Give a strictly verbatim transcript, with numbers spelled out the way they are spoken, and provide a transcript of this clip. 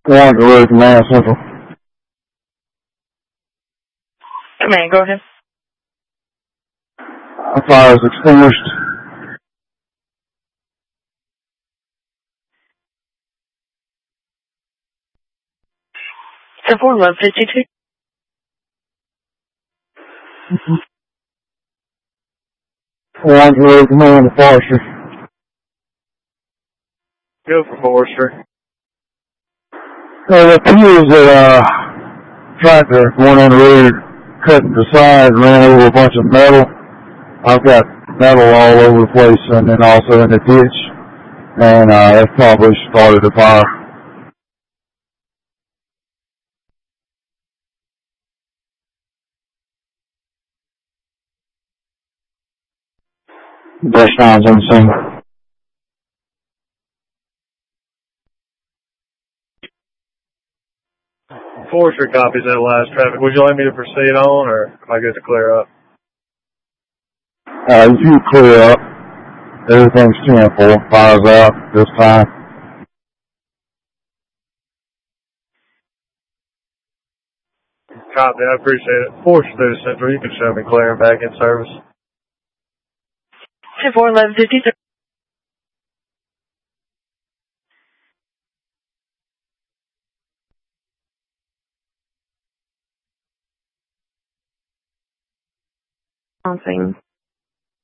One to Command Central. Command, go ahead. Fire is extinguished. ten four, eleven fifty-two. One to Command to Forestry. Go for Forestry. It appears that uh, tractor going in the road, cutting the side, ran over a bunch of metal. I've got metal all over the place, and then also in the ditch, and uh, that probably started the fire. Brush rounds on the scene. Forestry copies that last traffic. Would you like me to proceed on, or am I good to clear up? Uh, if you clear up, everything's ten four, fire's out this time. Copy, I appreciate it. Forestry through the Central, you can show me clear and back in service. ten four, eleven fifty-three. On scene.